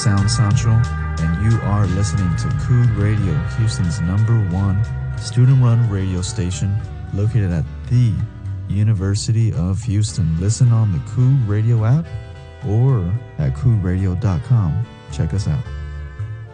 Sound Central, and you are listening to Cool Radio, Houston's #1 student-run radio station located at the University of Houston. Listen on the Cool Radio app or at coolradio.com. Check us out.